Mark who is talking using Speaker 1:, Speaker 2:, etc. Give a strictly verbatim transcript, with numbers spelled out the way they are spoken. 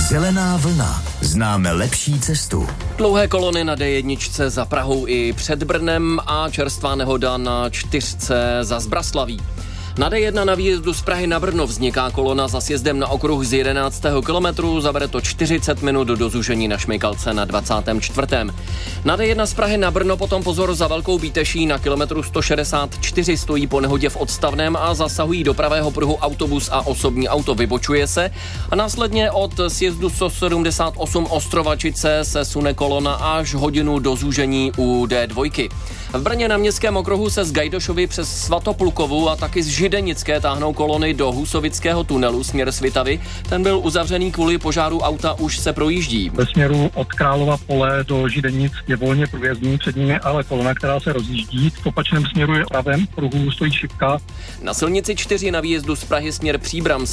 Speaker 1: Zelená vlna. Známe lepší cestu.
Speaker 2: Dlouhé kolony na dé jedna za Prahou i před Brnem a čerstvá nehoda na čtyřce za Zbraslaví. Na dé jedna na výjezdu z Prahy na Brno vzniká kolona za sjezdem na okruh z jedenáctého kilometru, zabere to čtyřicet minut do zúžení na Šmejkalce na dvacátém čtvrtém Na dé jedna z Prahy na Brno potom pozor za Velkou Bíteší, na kilometru sto šedesát čtyři stojí po nehodě v odstavném a zasahují do pravého pruhu autobus a osobní auto, vybočuje se a následně od sjezdu sto sedmdesát osm Ostrovačice se sune kolona až hodinu do zúžení u dé dva. V Brně na Městském okruhu se z Gajdošovy přes Svatoplukovu a taky z Židenické táhnou kolony do Husovického tunelu směr Svitavy. Ten byl uzavřený kvůli požáru auta, už se projíždí.
Speaker 3: Ve směru od Králova pole do Židenic je volně průjezdný, před nimi ale kolona, která se rozjíždí. V opačném směru je pravém pruhu stojí šipka.
Speaker 2: Na silnici čtyři na výjezdu z Prahy směr Příbram